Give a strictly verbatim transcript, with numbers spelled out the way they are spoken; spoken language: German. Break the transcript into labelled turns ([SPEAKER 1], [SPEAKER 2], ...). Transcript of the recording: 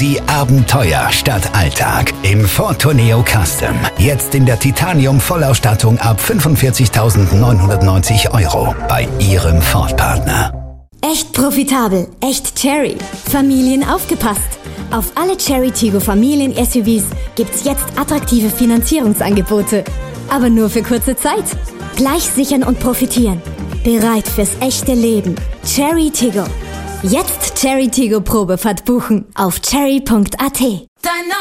[SPEAKER 1] Sie Abenteuer statt Alltag im Ford Tourneo Custom. Jetzt in der Titanium-Vollausstattung ab fünfundvierzigtausendneunhundertneunzig Euro bei Ihrem Ford-Partner.
[SPEAKER 2] Echt profitabel, echt Chery. Familien aufgepasst. Auf alle Chery Tiggo Familien-S U Vs gibt's jetzt attraktive Finanzierungsangebote. Aber nur für kurze Zeit. Gleich sichern und profitieren. Bereit fürs echte Leben. Chery Tiggo. Jetzt Chery Tiggo Probefahrt buchen auf chery punkt a t.